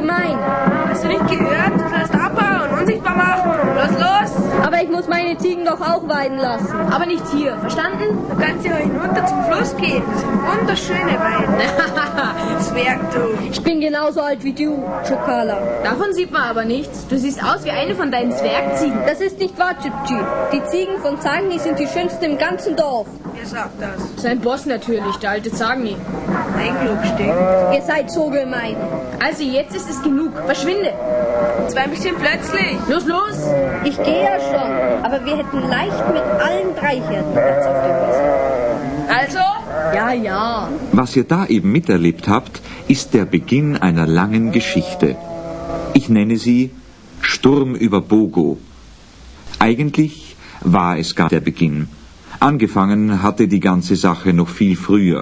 gemein. Hast du nicht gehört? Du sollst abhauen, unsichtbar machen. Los, los! Aber ich muss meine Ziegen doch auch weiden lassen. Aber nicht hier, verstanden? Du kannst ja hinunter zum Fluss gehen. Das sind wunderschöne Weiden. Zwerg, du. Ich bin genauso alt wie du, Chokala. Davon sieht man aber nichts. Du siehst aus wie eine von deinen Zwergziegen. Das ist nicht wahr, Chipchi. Die Ziegen von Zagni sind die schönsten im ganzen Dorf. Wer sagt das? Sein Boss natürlich, der alte Zagni. Mein Glück stinkt. Ihr seid so gemein. Also jetzt ist es genug. Verschwinde. Das war ein bisschen plötzlich. Los, los! Ich gehe ja schon, aber wir hätten leicht mit allen 3 Hirten Platz auf der Wiese. Also? Ja, ja. Was ihr da eben miterlebt habt, ist der Beginn einer langen Geschichte. Ich nenne sie Sturm über Bogo. Eigentlich war es gar der Beginn. Angefangen hatte die ganze Sache noch viel früher.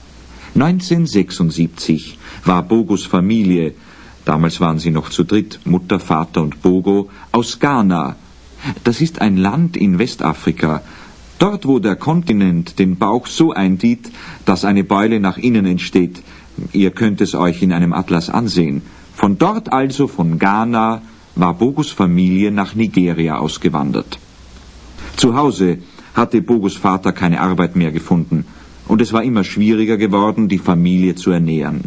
1976 war Bogos Familie, damals waren sie noch zu dritt, Mutter, Vater und Bogo, aus Ghana. Das ist ein Land in Westafrika, dort wo der Kontinent den Bauch so eindieht, dass eine Beule nach innen entsteht. Ihr könnt es euch in einem Atlas ansehen. Von dort also, von Ghana, war Bogos Familie nach Nigeria ausgewandert. Zu Hause hatte Bogos Vater keine Arbeit mehr gefunden und es war immer schwieriger geworden, die Familie zu ernähren.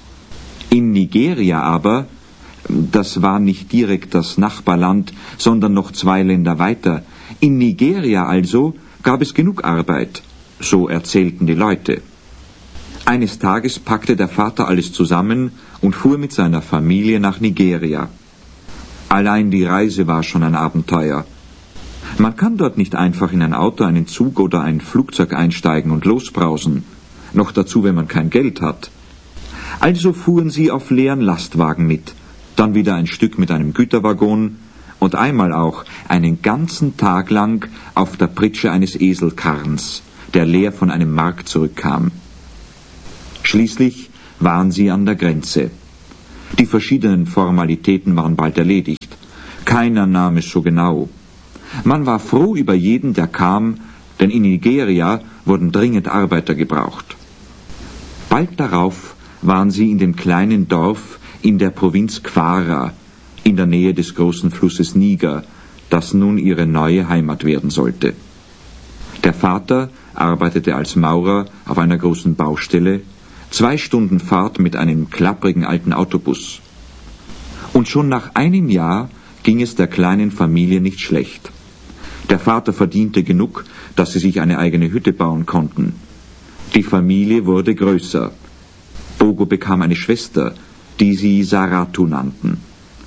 In Nigeria aber, das war nicht direkt das Nachbarland, sondern noch 2 Länder weiter, in Nigeria also gab es genug Arbeit, so erzählten die Leute. Eines Tages packte der Vater alles zusammen und fuhr mit seiner Familie nach Nigeria. Allein die Reise war schon ein Abenteuer. Man kann dort nicht einfach in ein Auto, einen Zug oder ein Flugzeug einsteigen und losbrausen. Noch dazu, wenn man kein Geld hat. Also fuhren sie auf leeren Lastwagen mit, dann wieder ein Stück mit einem Güterwaggon und einmal auch einen ganzen Tag lang auf der Pritsche eines Eselkarrens, der leer von einem Markt zurückkam. Schließlich waren sie an der Grenze. Die verschiedenen Formalitäten waren bald erledigt. Keiner nahm es so genau. Man war froh über jeden, der kam, denn in Nigeria wurden dringend Arbeiter gebraucht. Bald darauf waren sie in dem kleinen Dorf in der Provinz Kwara, in der Nähe des großen Flusses Niger, das nun ihre neue Heimat werden sollte. Der Vater arbeitete als Maurer auf einer großen Baustelle, 2 Stunden Fahrt mit einem klapprigen alten Autobus. Und schon nach einem Jahr ging es der kleinen Familie nicht schlecht. Der Vater verdiente genug, dass sie sich eine eigene Hütte bauen konnten. Die Familie wurde größer. Bogo bekam eine Schwester, die sie Saratu nannten.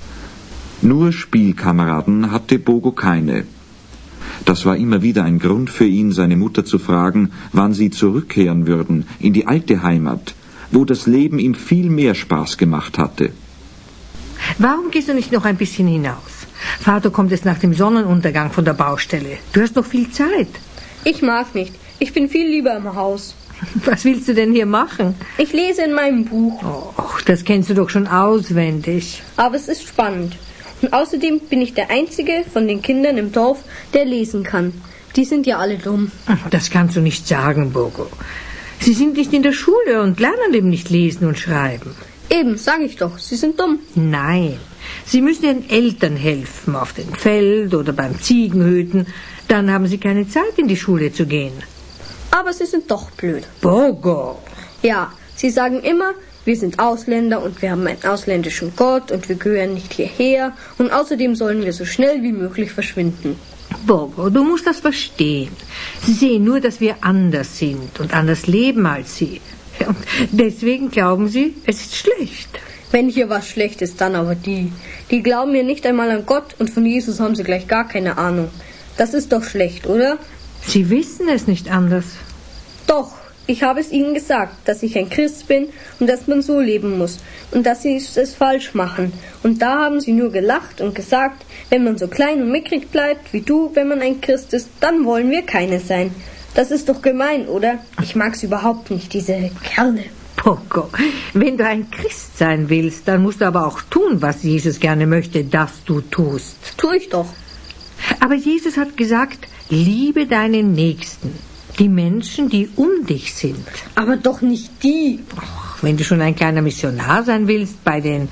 Nur Spielkameraden hatte Bogo keine. Das war immer wieder ein Grund für ihn, seine Mutter zu fragen, wann sie zurückkehren würden, in die alte Heimat, wo das Leben ihm viel mehr Spaß gemacht hatte. Warum gehst du nicht noch ein bisschen hinaus? Vater kommt jetzt nach dem Sonnenuntergang von der Baustelle. Du hast noch viel Zeit. Ich mag nicht. Ich bin viel lieber im Haus. Was willst du denn hier machen? Ich lese in meinem Buch. Och, das kennst du doch schon auswendig. Aber es ist spannend. Und außerdem bin ich der Einzige von den Kindern im Dorf, der lesen kann. Die sind ja alle dumm. Das kannst du nicht sagen, Bogo. Sie sind nicht in der Schule und lernen eben nicht lesen und schreiben. Eben, sag ich doch, sie sind dumm. Nein, sie müssen ihren Eltern helfen, auf dem Feld oder beim Ziegenhüten. Dann haben sie keine Zeit, in die Schule zu gehen. Aber sie sind doch blöd. Bogo! Ja, sie sagen immer, wir sind Ausländer und wir haben einen ausländischen Gott und wir gehören nicht hierher und außerdem sollen wir so schnell wie möglich verschwinden. Bogo, du musst das verstehen. Sie sehen nur, dass wir anders sind und anders leben als sie. Und deswegen glauben sie, es ist schlecht. Wenn hier was schlecht ist, dann aber die. Die glauben ja nicht einmal an Gott und von Jesus haben sie gleich gar keine Ahnung. Das ist doch schlecht, oder? Sie wissen es nicht anders. Doch, ich habe es ihnen gesagt, dass ich ein Christ bin und dass man so leben muss und dass sie es falsch machen. Und da haben sie nur gelacht und gesagt, wenn man so klein und mickrig bleibt wie du, wenn man ein Christ ist, dann wollen wir keine sein. Das ist doch gemein, oder? Ich mag's überhaupt nicht, diese Kerle. Bogo, wenn du ein Christ sein willst, dann musst du aber auch tun, was Jesus gerne möchte, dass du tust. Tu ich doch. Aber Jesus hat gesagt, liebe deinen Nächsten, die Menschen, die um dich sind. Aber doch nicht die. Ach, wenn du schon ein kleiner Missionar sein willst bei den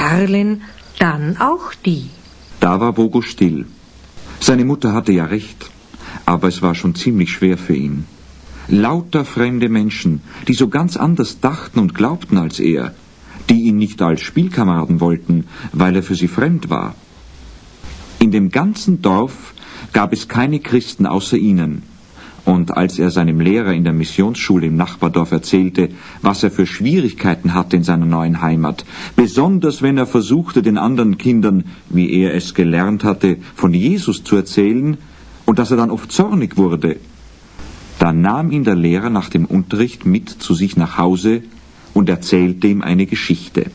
Perlen, dann auch die. Da war Bogo still. Seine Mutter hatte ja recht, aber es war schon ziemlich schwer für ihn. Lauter fremde Menschen, die so ganz anders dachten und glaubten als er, die ihn nicht als Spielkameraden wollten, weil er für sie fremd war. In dem ganzen Dorf gab es keine Christen außer ihnen. Und als er seinem Lehrer in der Missionsschule im Nachbardorf erzählte, was er für Schwierigkeiten hatte in seiner neuen Heimat, besonders wenn er versuchte, den anderen Kindern, wie er es gelernt hatte, von Jesus zu erzählen, und dass er dann oft zornig wurde, da nahm ihn der Lehrer nach dem Unterricht mit zu sich nach Hause und erzählte ihm eine Geschichte.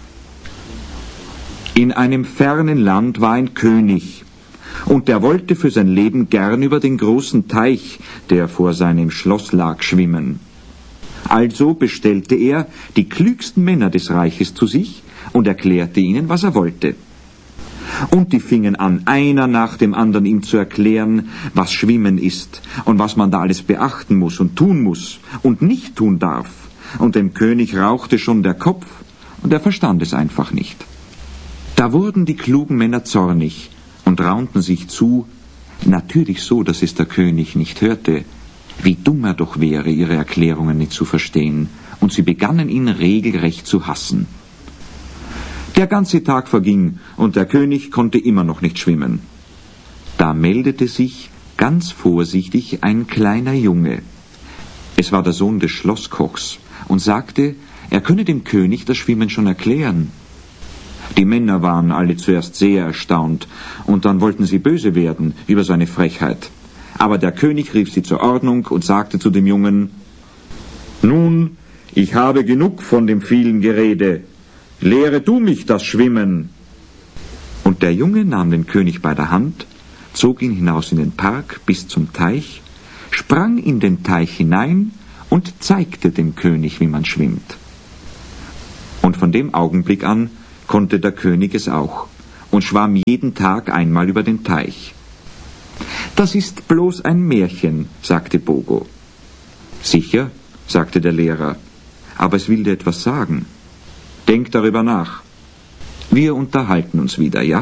In einem fernen Land war ein König, und der wollte für sein Leben gern über den großen Teich, der vor seinem Schloss lag, schwimmen. Also bestellte er die klügsten Männer des Reiches zu sich und erklärte ihnen, was er wollte. Und die fingen an, einer nach dem anderen ihm zu erklären, was Schwimmen ist und was man da alles beachten muss und tun muss und nicht tun darf. Und dem König rauchte schon der Kopf und er verstand es einfach nicht. Da wurden die klugen Männer zornig und raunten sich zu, natürlich so, dass es der König nicht hörte, wie dumm er doch wäre, ihre Erklärungen nicht zu verstehen, und sie begannen ihn regelrecht zu hassen. Der ganze Tag verging, und der König konnte immer noch nicht schwimmen. Da meldete sich ganz vorsichtig ein kleiner Junge. Es war der Sohn des Schlosskochs, und sagte, er könne dem König das Schwimmen schon erklären. Die Männer waren alle zuerst sehr erstaunt, und dann wollten sie böse werden über seine Frechheit. Aber der König rief sie zur Ordnung und sagte zu dem Jungen, »Nun, ich habe genug von dem vielen Gerede. Lehre du mich das Schwimmen.« Und der Junge nahm den König bei der Hand, zog ihn hinaus in den Park bis zum Teich, sprang in den Teich hinein und zeigte dem König, wie man schwimmt. Und von dem Augenblick an konnte der König es auch und schwamm jeden Tag einmal über den Teich. »Das ist bloß ein Märchen«, sagte Bogo. »Sicher«, sagte der Lehrer, »aber es will dir etwas sagen. Denk darüber nach. Wir unterhalten uns wieder, ja?«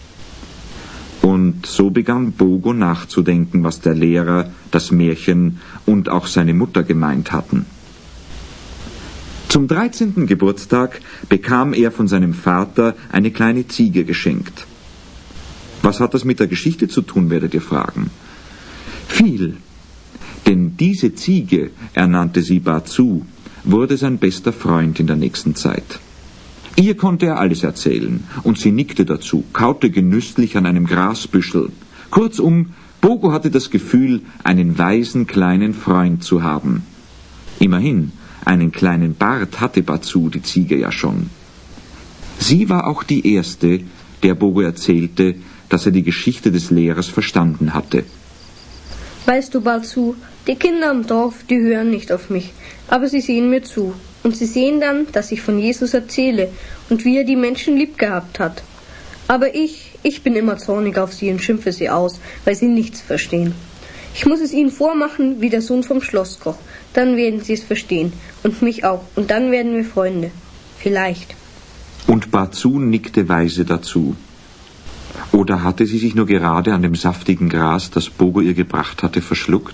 Und so begann Bogo nachzudenken, was der Lehrer, das Märchen und auch seine Mutter gemeint hatten. Zum 13. Geburtstag bekam er von seinem Vater eine kleine Ziege geschenkt. Was hat das mit der Geschichte zu tun, werdet ihr fragen? Viel, denn diese Ziege, er nannte sie Bazu, wurde sein bester Freund in der nächsten Zeit. Ihr konnte er alles erzählen, und sie nickte dazu, kaute genüsslich an einem Grasbüschel. Kurzum, Bogo hatte das Gefühl, einen weisen kleinen Freund zu haben. Immerhin, einen kleinen Bart hatte Bazu, die Ziege, ja schon. Sie war auch die erste, der Bogo erzählte, dass er die Geschichte des Lehrers verstanden hatte. »Weißt du, Bazu, die Kinder im Dorf, die hören nicht auf mich, aber sie sehen mir zu. Und sie sehen dann, dass ich von Jesus erzähle und wie er die Menschen lieb gehabt hat. Aber ich bin immer zornig auf sie und schimpfe sie aus, weil sie nichts verstehen. Ich muss es ihnen vormachen wie der Sohn vom Schlosskoch. Dann werden sie es verstehen. Und mich auch. Und dann werden wir Freunde. Vielleicht.« Und Bazu nickte weise dazu. Oder hatte sie sich nur gerade an dem saftigen Gras, das Bogo ihr gebracht hatte, verschluckt?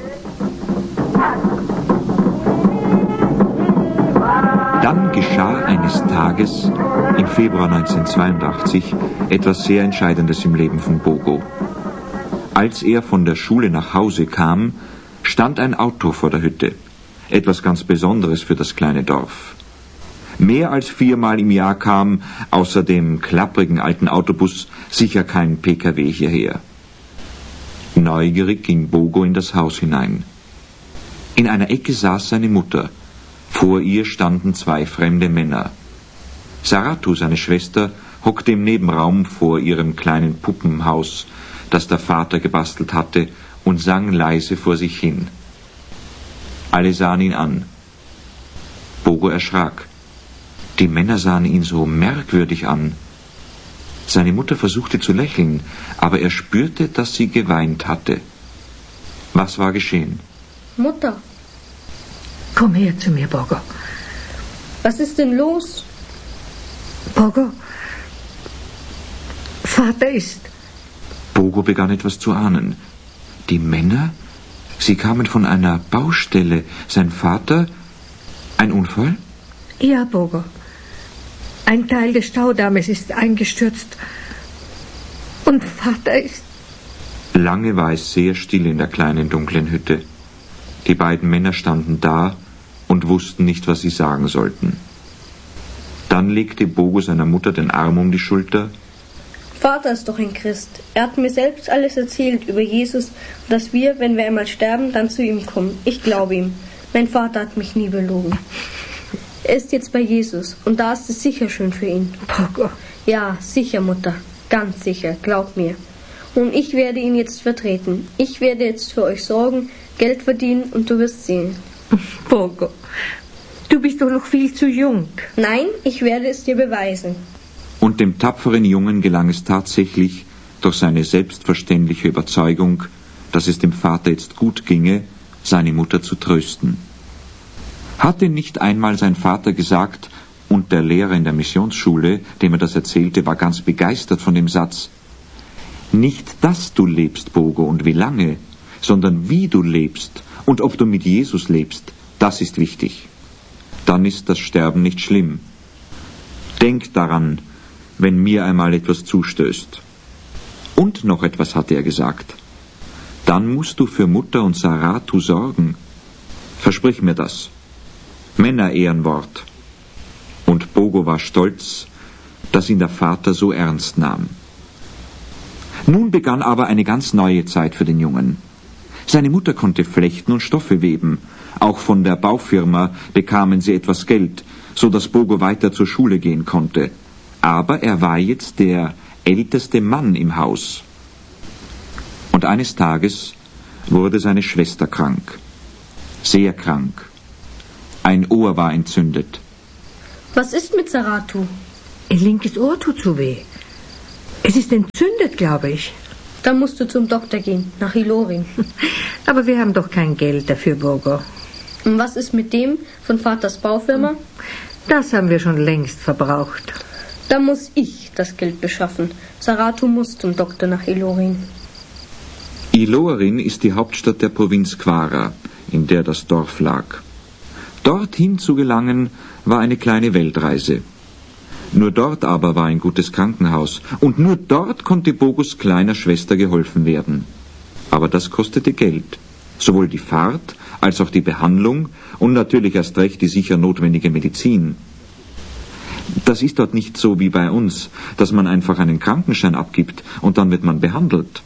Dann geschah eines Tages, im Februar 1982, etwas sehr Entscheidendes im Leben von Bogo. Als er von der Schule nach Hause kam, stand ein Auto vor der Hütte. Etwas ganz Besonderes für das kleine Dorf. Mehr als 4-mal im Jahr kam, außer dem klapprigen alten Autobus, sicher kein PKW hierher. Neugierig ging Bogo in das Haus hinein. In einer Ecke saß seine Mutter. Vor ihr standen 2 fremde Männer. Saratu, seine Schwester, hockte im Nebenraum vor ihrem kleinen Puppenhaus, das der Vater gebastelt hatte, und sang leise vor sich hin. Alle sahen ihn an. Bogo erschrak. Die Männer sahen ihn so merkwürdig an. Seine Mutter versuchte zu lächeln, aber er spürte, dass sie geweint hatte. Was war geschehen? »Mutter.« »Komm her zu mir, Bogo.« »Was ist denn los?« Bogo, Vater ist... Bogo begann etwas zu ahnen. Die Männer? Sie kamen von einer Baustelle. Sein Vater? Ein Unfall? Ja, Bogo. Ein Teil des Staudammes ist eingestürzt. Und Vater ist... Lange war es sehr still in der kleinen dunklen Hütte. Die beiden Männer standen da und wussten nicht, was sie sagen sollten. Dann legte Bogo seiner Mutter den Arm um die Schulter. Vater ist doch ein Christ. Er hat mir selbst alles erzählt über Jesus und dass wir, wenn wir einmal sterben, dann zu ihm kommen. Ich glaube ihm. Mein Vater hat mich nie belogen. Er ist jetzt bei Jesus und da ist es sicher schön für ihn. Bogo. Ja, sicher, Mutter. Ganz sicher, glaub mir. Und ich werde ihn jetzt vertreten. Ich werde jetzt für euch sorgen, Geld verdienen und du wirst sehen. Bogo, du bist doch noch viel zu jung. Nein, ich werde es dir beweisen. Und dem tapferen Jungen gelang es tatsächlich, durch seine selbstverständliche Überzeugung, dass es dem Vater jetzt gut ginge, seine Mutter zu trösten. Hatte nicht einmal sein Vater gesagt, und der Lehrer in der Missionsschule, dem er das erzählte, war ganz begeistert von dem Satz: Nicht, dass du lebst, Bogo, und wie lange, sondern wie du lebst und ob du mit Jesus lebst, das ist wichtig. Dann ist das Sterben nicht schlimm. Denk daran, wenn mir einmal etwas zustößt. Und noch etwas hatte er gesagt. Dann musst du für Mutter und Saratu sorgen. Versprich mir das. Männerehrenwort. Und Bogo war stolz, dass ihn der Vater so ernst nahm. Nun begann aber eine ganz neue Zeit für den Jungen. Seine Mutter konnte flechten und Stoffe weben. Auch von der Baufirma bekamen sie etwas Geld, so dass Bogo weiter zur Schule gehen konnte. Aber er war jetzt der älteste Mann im Haus. Und eines Tages wurde seine Schwester krank. Sehr krank. Ein Ohr war entzündet. Was ist mit Saratu? Ihr linkes Ohr tut so weh. Es ist entzündet, glaube ich. Dann musst du zum Doktor gehen, nach Ilorin. Aber wir haben doch kein Geld dafür, Bogo. Und was ist mit dem von Vaters Baufirma? Das haben wir schon längst verbraucht. Da muss ich das Geld beschaffen. Saratu muss zum Doktor nach Ilorin. Ilorin ist die Hauptstadt der Provinz Kwara, in der das Dorf lag. Dorthin zu gelangen, war eine kleine Weltreise. Nur dort aber war ein gutes Krankenhaus, und nur dort konnte Bogos kleiner Schwester geholfen werden. Aber das kostete Geld, sowohl die Fahrt als auch die Behandlung und natürlich erst recht die sicher notwendige Medizin. Das ist dort nicht so wie bei uns, dass man einfach einen Krankenschein abgibt und dann wird man behandelt.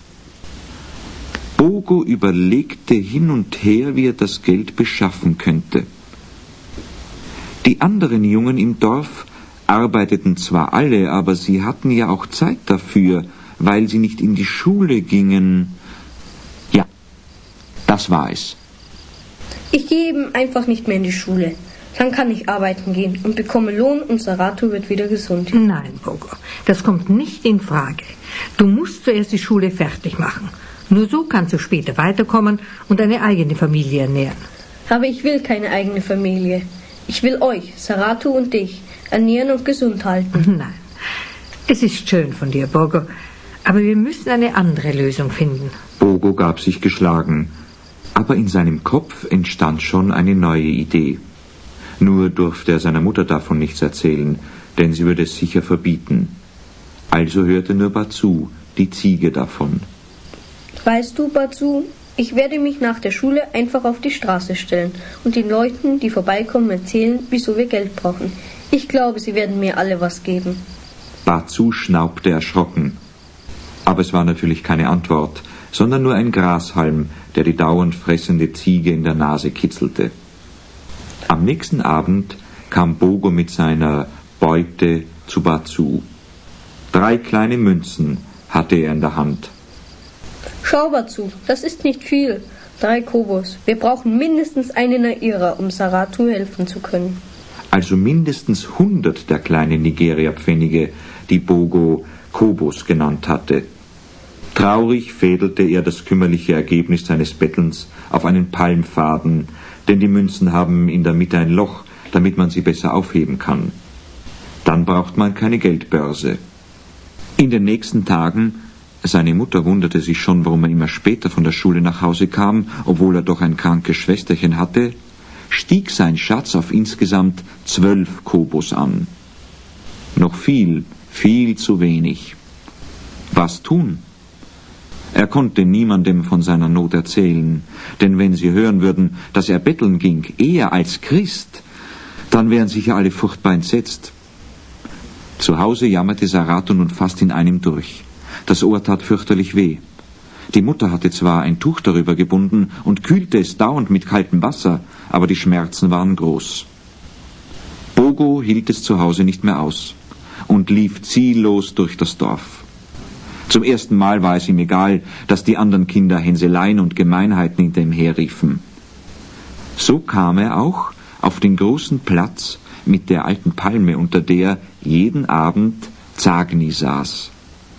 Bogo überlegte hin und her, wie er das Geld beschaffen könnte. Die anderen Jungen im Dorf arbeiteten zwar alle, aber sie hatten ja auch Zeit dafür, weil sie nicht in die Schule gingen. Ja, das war es. Ich gehe eben einfach nicht mehr in die Schule. Dann kann ich arbeiten gehen und bekomme Lohn und Saratu wird wieder gesund. Nein, Bogo, das kommt nicht in Frage. Du musst zuerst die Schule fertig machen. Nur so kannst du später weiterkommen und eine eigene Familie ernähren. Aber ich will keine eigene Familie. Ich will euch, Saratu und dich, ernähren und gesund halten. Nein, es ist schön von dir, Bogo, aber wir müssen eine andere Lösung finden. Bogo gab sich geschlagen, aber in seinem Kopf entstand schon eine neue Idee. Nur durfte er seiner Mutter davon nichts erzählen, denn sie würde es sicher verbieten. Also hörte nur Bazu, die Ziege, davon. Weißt du, Bazu, ich werde mich nach der Schule einfach auf die Straße stellen und den Leuten, die vorbeikommen, erzählen, wieso wir Geld brauchen. Ich glaube, sie werden mir alle was geben. Bazu schnaubte erschrocken. Aber es war natürlich keine Antwort, sondern nur ein Grashalm, der die dauernd fressende Ziege in der Nase kitzelte. Am nächsten Abend kam Bogo mit seiner Beute zu Bazu. 3 kleine Münzen hatte er in der Hand. Schau, Bazu, das ist nicht viel. 3 Kobos. Wir brauchen mindestens eine Naira, um Saratu helfen zu können. Also mindestens 100 der kleinen Nigeria-Pfennige, die Bogo Kobos genannt hatte. Traurig fädelte er das kümmerliche Ergebnis seines Bettelns auf einen Palmfaden, denn die Münzen haben in der Mitte ein Loch, damit man sie besser aufheben kann. Dann braucht man keine Geldbörse. In den nächsten Tagen, seine Mutter wunderte sich schon, warum er immer später von der Schule nach Hause kam, obwohl er doch ein krankes Schwesterchen hatte, stieg sein Schatz auf insgesamt 12 Kobos an. Noch viel, viel zu wenig. Was tun? Er konnte niemandem von seiner Not erzählen, denn wenn sie hören würden, dass er betteln ging, eher als Christ, dann wären sicher alle furchtbar entsetzt. Zu Hause jammerte Sarato nun fast in einem durch. Das Ohr tat fürchterlich weh. Die Mutter hatte zwar ein Tuch darüber gebunden und kühlte es dauernd mit kaltem Wasser, aber die Schmerzen waren groß. Bogo hielt es zu Hause nicht mehr aus und lief ziellos durch das Dorf. Zum ersten Mal war es ihm egal, dass die anderen Kinder Hänseleien und Gemeinheiten hinter ihm herriefen. So kam er auch auf den großen Platz mit der alten Palme, unter der jeden Abend Zagni saß.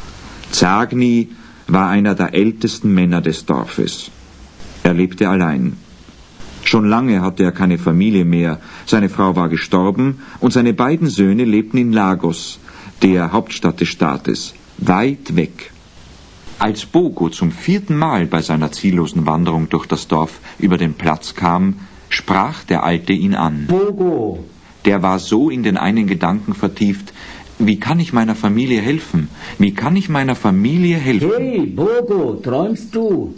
Zagni war einer der ältesten Männer des Dorfes. Er lebte allein. Schon lange hatte er keine Familie mehr, seine Frau war gestorben und seine beiden Söhne lebten in Lagos, der Hauptstadt des Staates, weit weg. Als Bogo zum 4. Mal bei seiner ziellosen Wanderung durch das Dorf über den Platz kam, sprach der Alte ihn an. Bogo! Der war so in den einen Gedanken vertieft: Wie kann ich meiner Familie helfen? Wie kann ich meiner Familie helfen? Hey, Bogo, träumst du?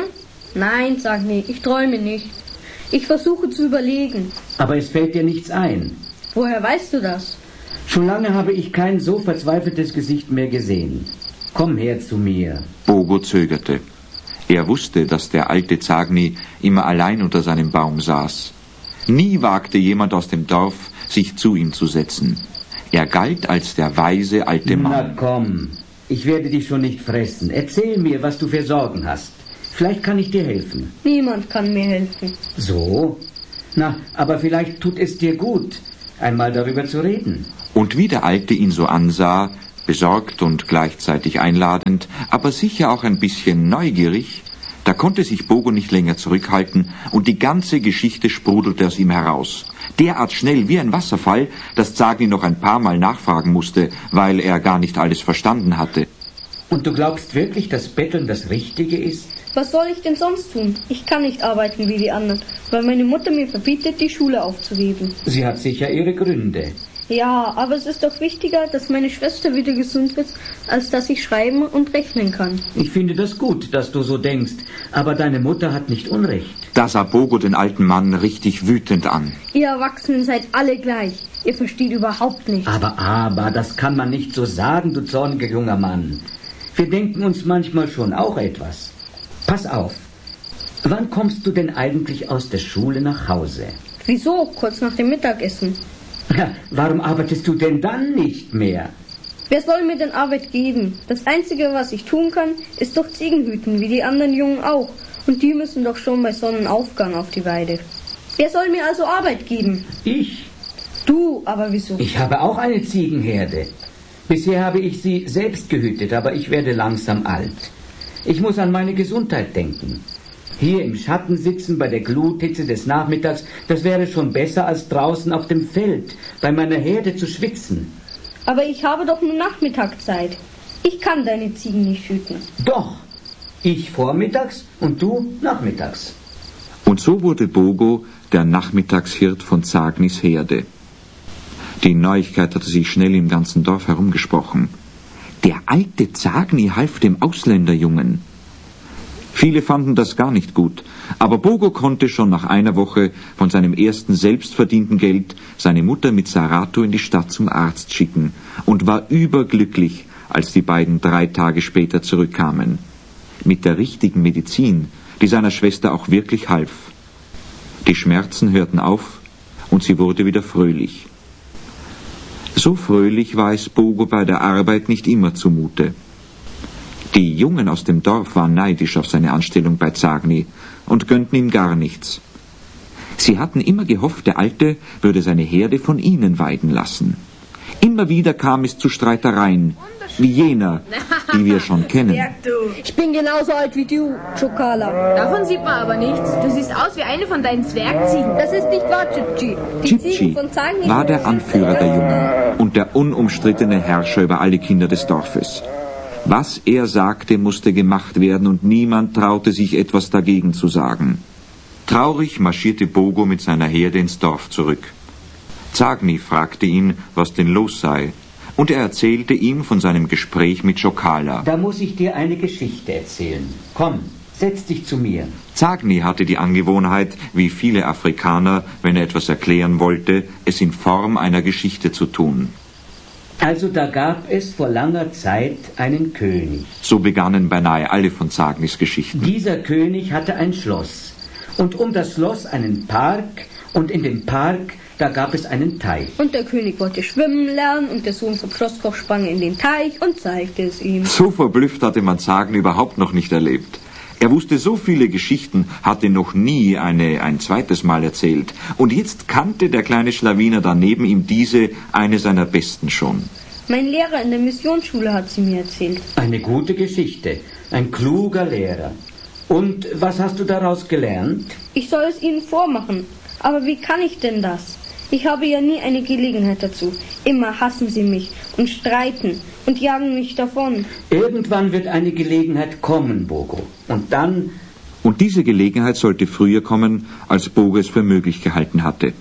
Nein, sag nicht, ich träume nicht. Ich versuche zu überlegen. Aber es fällt dir nichts ein. Woher weißt du das? Schon lange habe ich kein so verzweifeltes Gesicht mehr gesehen. Komm her zu mir. Bogo zögerte. Er wusste, dass der alte Zagni immer allein unter seinem Baum saß. Nie wagte jemand aus dem Dorf, sich zu ihm zu setzen. Er galt als der weise alte Mann. Na komm, ich werde dich schon nicht fressen. Erzähl mir, was du für Sorgen hast. Vielleicht kann ich dir helfen. Niemand kann mir helfen. So? Na, aber vielleicht tut es dir gut, einmal darüber zu reden. Und wie der Alte ihn so ansah, besorgt und gleichzeitig einladend, aber sicher auch ein bisschen neugierig, da konnte sich Bogo nicht länger zurückhalten und die ganze Geschichte sprudelte aus ihm heraus. Derart schnell wie ein Wasserfall, dass Zagni noch ein paar Mal nachfragen musste, weil er gar nicht alles verstanden hatte. Und du glaubst wirklich, dass Betteln das Richtige ist? Was soll ich denn sonst tun? Ich kann nicht arbeiten wie die anderen, weil meine Mutter mir verbietet, die Schule aufzugeben. Sie hat sicher ihre Gründe. Ja, aber es ist doch wichtiger, dass meine Schwester wieder gesund wird, als dass ich schreiben und rechnen kann. Ich finde das gut, dass du so denkst, aber deine Mutter hat nicht Unrecht. Da sah Bogo den alten Mann richtig wütend an. Ihr Erwachsenen seid alle gleich. Ihr versteht überhaupt nichts. Aber, das kann man nicht so sagen, du zorniger junger Mann. Wir denken uns manchmal schon auch etwas. Pass auf. Wann kommst du denn eigentlich aus der Schule nach Hause? Wieso? Kurz nach dem Mittagessen. Ja, warum arbeitest du denn dann nicht mehr? Wer soll mir denn Arbeit geben? Das Einzige, was ich tun kann, ist doch Ziegen hüten, wie die anderen Jungen auch. Und die müssen doch schon bei Sonnenaufgang auf die Weide. Wer soll mir also Arbeit geben? Ich. Du, aber wieso? Ich habe auch eine Ziegenherde. Bisher habe ich sie selbst gehütet, aber ich werde langsam alt. Ich muss an meine Gesundheit denken. Hier im Schatten sitzen bei der Gluthitze des Nachmittags, das wäre schon besser als draußen auf dem Feld, bei meiner Herde zu schwitzen. Aber ich habe doch nur Nachmittagszeit. Ich kann deine Ziegen nicht hüten. Doch, ich vormittags und du nachmittags. Und so wurde Bogo der Nachmittagshirt von Zagnis Herde. Die Neuigkeit hatte sich schnell im ganzen Dorf herumgesprochen. Der alte Zagni half dem Ausländerjungen. Viele fanden das gar nicht gut, aber Bogo konnte schon nach einer Woche von seinem ersten selbstverdienten Geld seine Mutter mit Sarato in die Stadt zum Arzt schicken und war überglücklich, als die beiden 3 Tage später zurückkamen. Mit der richtigen Medizin, die seiner Schwester auch wirklich half. Die Schmerzen hörten auf und sie wurde wieder fröhlich. So fröhlich war es Bogo bei der Arbeit nicht immer zumute. Die Jungen aus dem Dorf waren neidisch auf seine Anstellung bei Zagni und gönnten ihm gar nichts. Sie hatten immer gehofft, der Alte würde seine Herde von ihnen weiden lassen. Immer wieder kam es zu Streitereien. wie jener, die wir schon kennen. Ich bin genauso alt wie du, Chokala. Davon sieht man aber nichts. Du siehst aus wie eine von deinen Zwergziegen. Das ist nicht wahr, Chipchi. Die Chipchi Ziegen von Zagni war der sind Anführer der Jungen und der unumstrittene Herrscher über alle Kinder des Dorfes. Was er sagte, musste gemacht werden und niemand traute sich etwas dagegen zu sagen. Traurig marschierte Bogo mit seiner Herde ins Dorf zurück. Zagni fragte ihn, was denn los sei, und er erzählte ihm von seinem Gespräch mit Chokala. Da muss ich dir eine Geschichte erzählen. Komm, setz dich zu mir. Zagni hatte die Angewohnheit, wie viele Afrikaner, wenn er etwas erklären wollte, es in Form einer Geschichte zu tun. Also da gab es vor langer Zeit einen König. So begannen beinahe alle von Zagnis Geschichten. Dieser König hatte ein Schloss. Und um das Schloss einen Park, und in dem Park, da gab es einen Teich. Und der König wollte schwimmen lernen und der Sohn vom Schlosskoch sprang in den Teich und zeigte es ihm. So verblüfft hatte man Zagni überhaupt noch nicht erlebt. Er wusste so viele Geschichten, hatte noch nie ein zweites Mal erzählt. Und jetzt kannte der kleine Schlawiner daneben ihm diese, eine seiner besten schon. Mein Lehrer in der Missionsschule hat sie mir erzählt. Eine gute Geschichte, ein kluger Lehrer. Und was hast du daraus gelernt? Ich soll es ihnen vormachen. Aber wie kann ich denn das? Ich habe ja nie eine Gelegenheit dazu. Immer hassen sie mich und streiten und jagen mich davon. Irgendwann wird eine Gelegenheit kommen, Bogo. Und dann... Und diese Gelegenheit sollte früher kommen, als Bogo es für möglich gehalten hatte.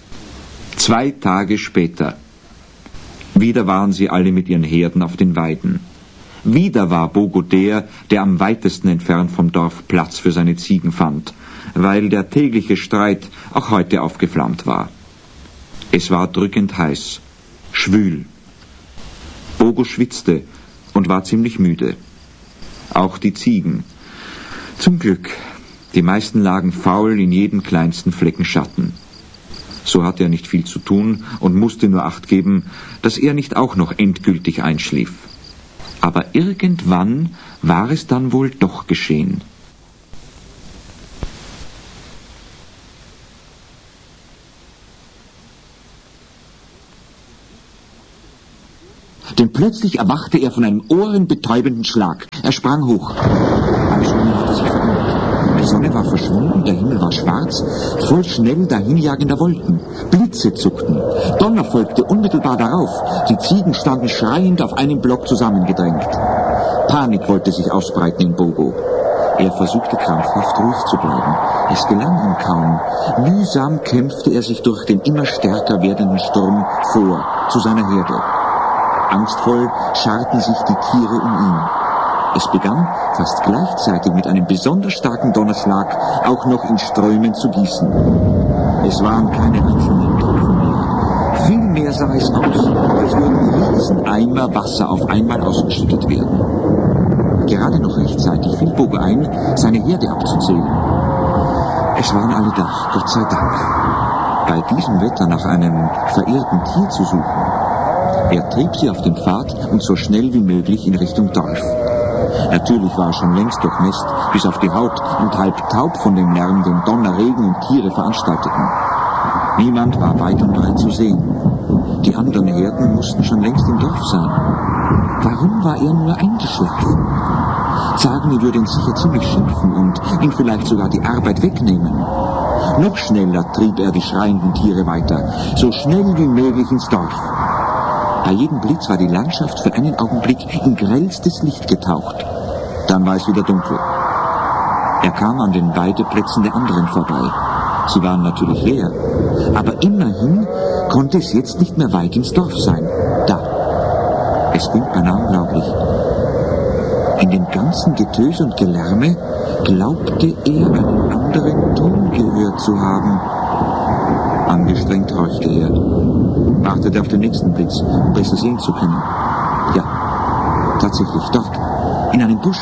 2 Tage später. Wieder waren sie alle mit ihren Herden auf den Weiden. Wieder war Bogo der am weitesten entfernt vom Dorf Platz für seine Ziegen fand, weil der tägliche Streit auch heute aufgeflammt war. Es war drückend heiß, schwül. Bogo schwitzte und war ziemlich müde. Auch die Ziegen. Zum Glück, die meisten lagen faul in jedem kleinsten Flecken Schatten. So hatte er nicht viel zu tun und musste nur Acht geben, dass er nicht auch noch endgültig einschlief. Aber irgendwann war es dann wohl doch geschehen. Denn plötzlich erwachte er von einem ohrenbetäubenden Schlag. Er sprang hoch. Alles hatte sich verändert. Die Sonne war verschwunden, der Himmel war schwarz, voll schnell dahinjagender Wolken. Blitze zuckten. Donner folgte unmittelbar darauf. Die Ziegen standen schreiend auf einem Block zusammengedrängt. Panik wollte sich ausbreiten in Bogo. Er versuchte krampfhaft ruhig zu bleiben. Es gelang ihm kaum. Mühsam kämpfte er sich durch den immer stärker werdenden Sturm vor, zu seiner Herde. Angstvoll scharten sich die Tiere um ihn. Es begann fast gleichzeitig mit einem besonders starken Donnerschlag auch noch in Strömen zu gießen. Es waren keine einzelnen Tropfen mehr. Vielmehr sah es aus, als würden Rieseneimer Wasser auf einmal ausgeschüttet werden. Gerade noch rechtzeitig fiel Bogo ein, seine Herde abzuzählen. Es waren alle da, Gott sei Dank. Bei diesem Wetter nach einem verirrten Tier zu suchen. Er trieb sie auf den Pfad und so schnell wie möglich in Richtung Dorf. Natürlich war er schon längst durchnässt, bis auf die Haut und halb taub von dem Lärm, den Donner, Regen und Tiere veranstalteten. Niemand war weit und breit zu sehen. Die anderen Herden mussten schon längst im Dorf sein. Warum war er nur eingeschlafen? Zagni würde ihn sicher ziemlich schimpfen und ihm vielleicht sogar die Arbeit wegnehmen. Noch schneller trieb er die schreienden Tiere weiter, so schnell wie möglich ins Dorf. Bei jedem Blitz war die Landschaft für einen Augenblick in grellstes Licht getaucht. Dann war es wieder dunkel. Er kam an den Weideplätzen der anderen vorbei. Sie waren natürlich leer. Aber immerhin konnte es jetzt nicht mehr weit ins Dorf sein. Da. Es klingt beinahe unglaublich. In dem ganzen Getöse und Gelärme glaubte er, einen anderen Ton gehört zu haben. Angestrengt horchte er. Wartete auf den nächsten Blitz, um besser sehen zu können. Ja, tatsächlich, dort, in einem Busch.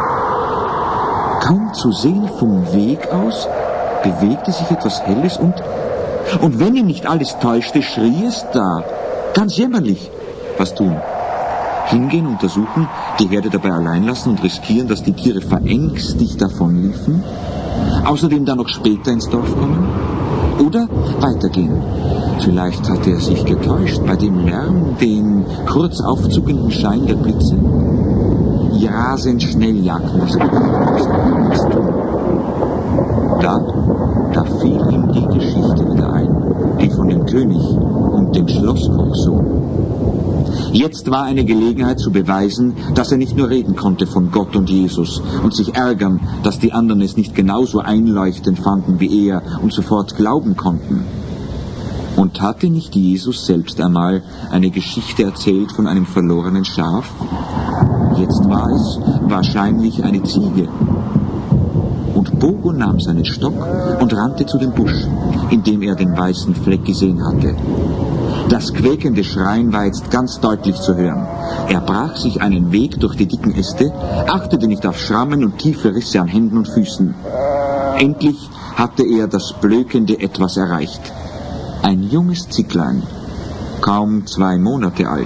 Kaum zu sehen vom Weg aus, bewegte sich etwas Helles und wenn ihn nicht alles täuschte, schrie es da. Ganz jämmerlich. Was tun? Hingehen, untersuchen, die Herde dabei allein lassen und riskieren, dass die Tiere verängstigt davonliefen? Außerdem dann noch später ins Dorf kommen? Oder weitergehen, Vielleicht hatte er sich getäuscht bei dem Lärm, den kurz aufzuckenden Schein der Blitze. Rasend schnell jagten sie was tun. Da fiel ihm die Geschichte wieder ein, die von dem König und dem Schlosskochsohn. Jetzt war eine Gelegenheit zu beweisen, dass er nicht nur reden konnte von Gott und Jesus und sich ärgern, dass die anderen es nicht genauso einleuchtend fanden wie er und sofort glauben konnten. Und hatte nicht Jesus selbst einmal eine Geschichte erzählt von einem verlorenen Schaf? Jetzt war es wahrscheinlich eine Ziege. Und Bogo nahm seinen Stock und rannte zu dem Busch, in dem er den weißen Fleck gesehen hatte. Das quäkende Schreien war jetzt ganz deutlich zu hören. Er brach sich einen Weg durch die dicken Äste, achtete nicht auf Schrammen und tiefe Risse an Händen und Füßen. Endlich hatte er das blökende Etwas erreicht. Ein junges Zicklein, kaum 2 Monate alt.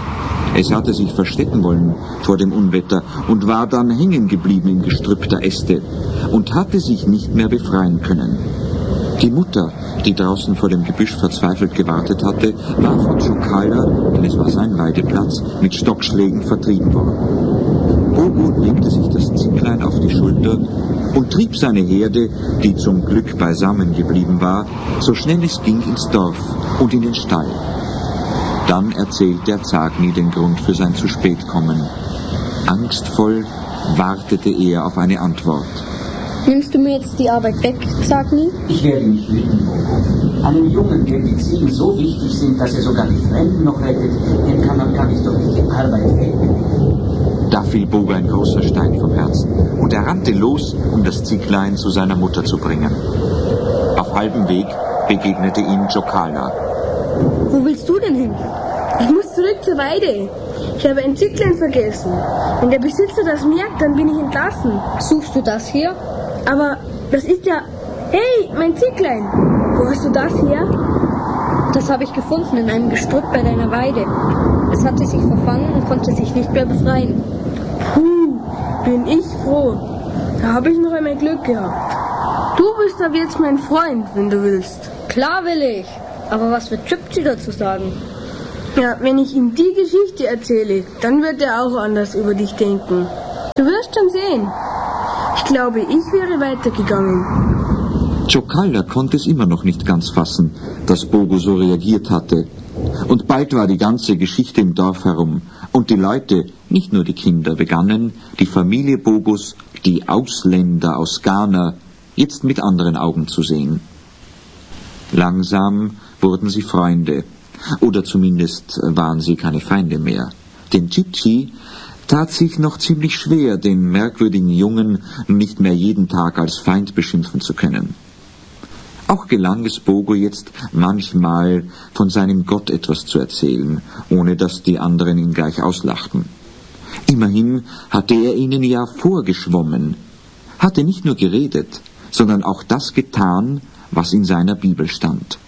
Es hatte sich verstecken wollen vor dem Unwetter und war dann hängen geblieben im Gestrüpp der Äste und hatte sich nicht mehr befreien können. Die Mutter, die draußen vor dem Gebüsch verzweifelt gewartet hatte, war von Chokala, denn es war sein Weideplatz, mit Stockschlägen vertrieben worden. Bogo legte sich das Zicklein auf die Schulter und trieb seine Herde, die zum Glück beisammen geblieben war, so schnell es ging ins Dorf und in den Stall. Dann erzählte er Zagni den Grund für sein Zu-Spät-Kommen. Angstvoll wartete er auf eine Antwort. Nimmst du mir jetzt die Arbeit weg, Zagni? Ich werde mich hüten, Bogo. Einem Jungen, dem die Ziegen so wichtig sind, dass er sogar die Fremden noch rettet, dem kann ich doch nicht die Arbeit wegnehmen. Da fiel Bogo ein großer Stein vom Herzen und er rannte los, um das Zicklein zu seiner Mutter zu bringen. Auf halbem Weg begegnete ihm Chokala. Wo willst du denn hin? Ich muss zurück zur Weide. Ich habe ein Zicklein vergessen. Wenn der Besitzer das merkt, dann bin ich entlassen. Suchst du das hier? Aber das ist ja... Hey, mein Zicklein! Wo hast du das her? Das habe ich gefunden in einem Gestrüpp bei deiner Weide. Es hatte sich verfangen und konnte sich nicht mehr befreien. Puh, bin ich froh. Da habe ich noch einmal Glück gehabt. Du bist aber jetzt mein Freund, wenn du willst. Klar will ich. Aber was wird Gypsy dazu sagen? Ja, wenn ich ihm die Geschichte erzähle, dann wird er auch anders über dich denken. Du wirst schon sehen. Ich glaube, ich wäre weitergegangen. Chokala konnte es immer noch nicht ganz fassen, dass Bogo so reagiert hatte. Und bald war die ganze Geschichte im Dorf herum. Und die Leute, nicht nur die Kinder, begannen, die Familie Bogos, die Ausländer aus Ghana, jetzt mit anderen Augen zu sehen. Langsam wurden sie Freunde, oder zumindest waren sie keine Feinde mehr. Denn Chichi tat sich noch ziemlich schwer, den merkwürdigen Jungen nicht mehr jeden Tag als Feind beschimpfen zu können. Auch gelang es Bogo jetzt manchmal von seinem Gott etwas zu erzählen, ohne dass die anderen ihn gleich auslachten. Immerhin hatte er ihnen ja vorgeschwommen, hatte nicht nur geredet, sondern auch das getan, was in seiner Bibel stand.